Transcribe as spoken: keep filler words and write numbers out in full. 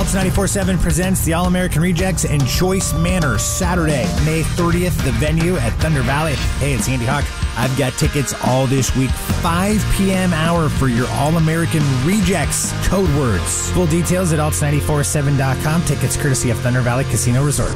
Alts ninety-four point seven presents the All-American Rejects in Choice Manor, Saturday, May thirtieth, the venue at Thunder Valley. Hey, it's Andy Hawk. I've got tickets all this week, five p.m. hour for your All-American Rejects code words. Full details at alts nine four seven dot com. Tickets courtesy of Thunder Valley Casino Resort.